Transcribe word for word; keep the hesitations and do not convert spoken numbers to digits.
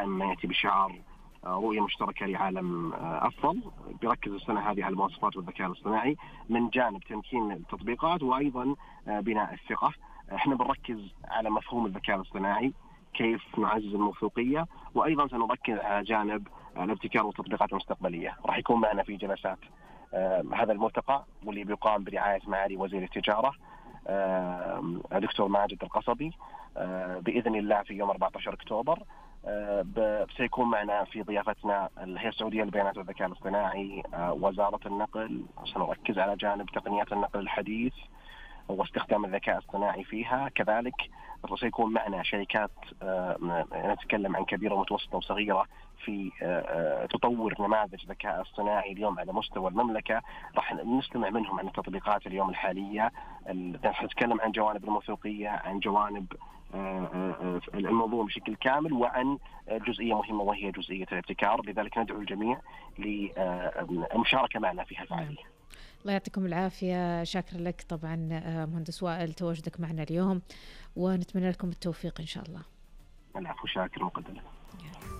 دائما ما يأتي بشعار رؤية مشتركة لعالم أفضل. بيركز السنة هذه على المواصفات والذكاء الاصطناعي من جانب تمكين التطبيقات وأيضا بناء الثقة. احنا بنركز على مفهوم الذكاء الاصطناعي، كيف نعزز الموثوقية، وأيضا سنركز على جانب الابتكار والتطبيقات المستقبلية. راح يكون معنا في جلسات آه هذا الملتقى واللي بيقام برعاية معالي وزير التجارة آه دكتور ماجد القصبي آه بإذن الله في يوم أربعة عشر أكتوبر. آه سيكون معنا في ضيافتنا الهيئة السعودية للبيانات والذكاء الاصطناعي، آه وزارة النقل. سنركز على جانب تقنيات النقل الحديث واستخدام الذكاء الاصطناعي فيها. كذلك سيكون معنا شركات آه نتكلم عن كبيرة ومتوسطة وصغيرة في آه تطور نماذج ذكاء اصطناعي اليوم على مستوى المملكة. راح نستمع منهم عن التطبيقات اليوم الحالية. راح نتكلم عن جوانب الموثوقية، عن جوانب الموضوع بشكل كامل، وعن جزئية مهمة وهي جزئية الابتكار. لذلك ندعو الجميع للمشاركة معنا في هذه الفعالية. الله يعطيكم العافية. شاكر لك طبعا مهندس وائل تواجدك معنا اليوم، ونتمنى لكم التوفيق إن شاء الله. العفو، شاكر مقدما.